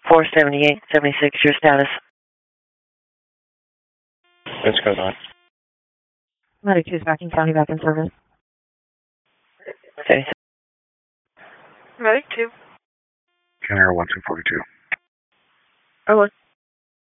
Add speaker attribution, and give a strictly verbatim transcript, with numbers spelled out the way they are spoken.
Speaker 1: four seventy-eight seventy-six, your status?
Speaker 2: What's going on?
Speaker 1: Medic two is back in county, back in service. seventy-six. Medic two.
Speaker 3: County one two forty-two.
Speaker 1: Oh, what?